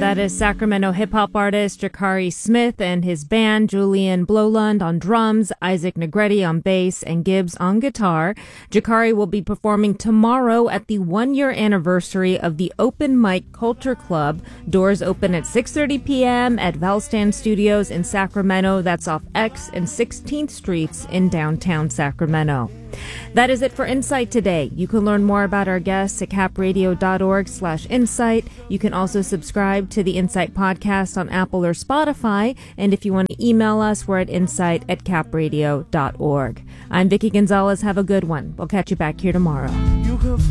That is Sacramento hip-hop artist Jakari Smith and his band, Julian Blolund on drums, Isaac Negretti on bass, and Gibbs on guitar. Jakari will be performing tomorrow at the one-year anniversary of the Open Mic Culture Club. Doors open at 6:30 p.m. at Valstan Studios in Sacramento. That's off X and 16th Streets in downtown Sacramento. That is it for Insight today. You can learn more about our guests at capradio.org/insight. You can also subscribe to the Insight podcast on Apple or Spotify. And if you want to email us, we're at insight@capradio.org. I'm Vicki Gonzalez. Have a good one. We'll catch you back here tomorrow.